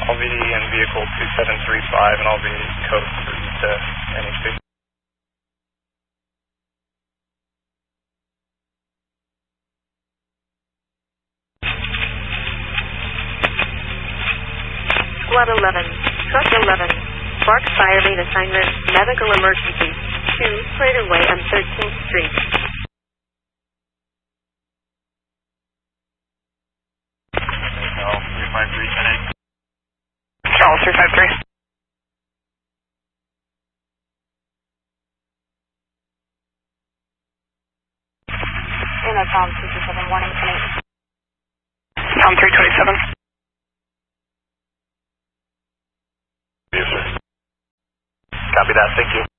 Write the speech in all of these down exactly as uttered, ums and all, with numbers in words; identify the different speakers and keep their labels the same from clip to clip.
Speaker 1: L V D and vehicle two seven three five, and I'll be code three to N H P.
Speaker 2: Squad eleven, Truck eleven, Spark Fire Main Assignment, Medical Emergency, two Crater Way on thirteenth Street.
Speaker 1: Charles three five three, ten eight.
Speaker 3: Charles three five three.
Speaker 4: Uno Tom two two seven, warning, ten eight.
Speaker 3: Tom three twenty-seven.
Speaker 1: Yes, sir. Copy that, thank you.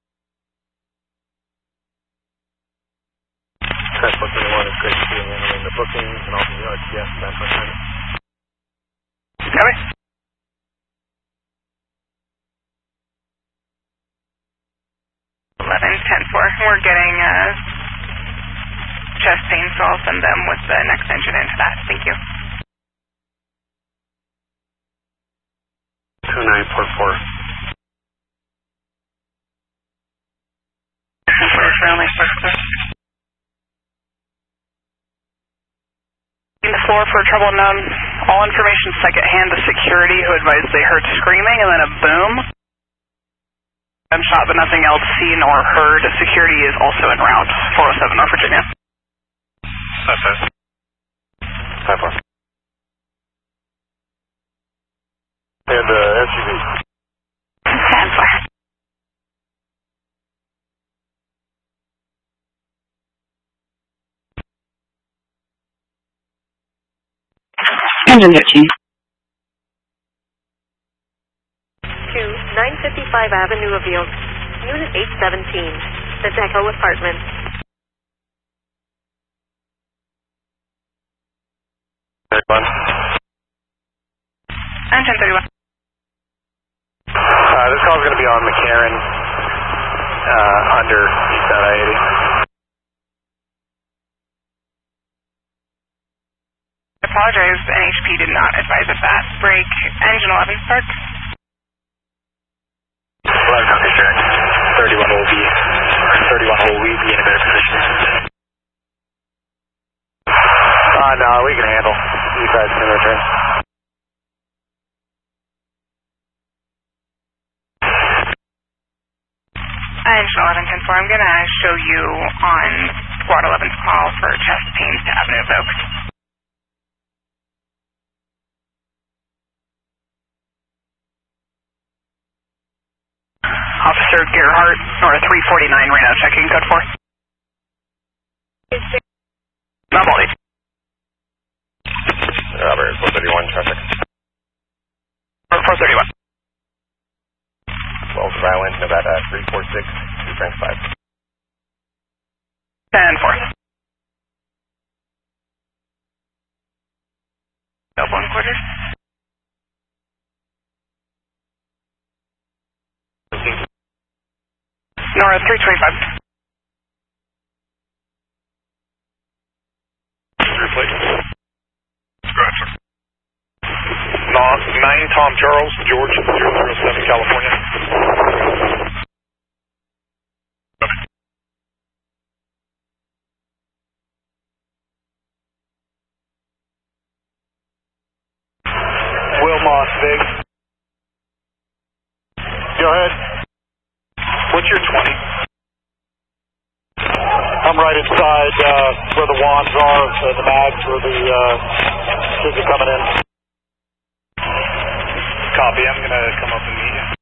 Speaker 1: Transport thirty-one is great to see you handling the bookings and all the R T S that much time.
Speaker 3: Copy. eleven ten four. We're getting uh, chest pain, so I'll send them with the next engine into that. Thank you.
Speaker 1: two nine four four.
Speaker 3: The floor for trouble known. All information second-hand to security who advised they heard screaming and then a boom. Gunshot, but nothing else seen or heard. Security is also en route. four oh seven North Virginia.
Speaker 1: That's it. five four. And the uh, S U V.
Speaker 3: ten four.
Speaker 2: Engine thirteen. two nine fifty-five Avenue of Yield, Unit eight seventeen, the Deco Apartment.
Speaker 1: thirty-one.
Speaker 3: Engine thirty-one.
Speaker 1: Uh, this call is going to be on McCarran, uh, under eastbound I eighty.
Speaker 3: I apologize, N H P did not advise of that. Break engine eleven, start.
Speaker 1: eleven, okay, sure. thirty-one will be, thirty-one will we be in a better position? Uh, no, we can handle. You guys can return.
Speaker 3: Engine eleven ten four, I'm going to show you on Squad eleven's call for chest pains to Avenue of Oaks. Officer Gerhardt, North three forty-nine, Reno, checking code four. Not body.
Speaker 1: Robert, four thirty-one traffic.
Speaker 3: four thirty-one.
Speaker 1: twelve Island, Nevada, three four six, two Frank five.
Speaker 3: ten four. Double one quarters. Nora three twenty-five.
Speaker 1: Replace. Gotcha. nine Tom Charles, George, zero zero seven, California. Wilmot, Big. Go ahead. What's your twenty? I'm right inside uh, where the wands are, uh, the mags, where the uh, kids are coming in. Copy, I'm going to come up and meet you.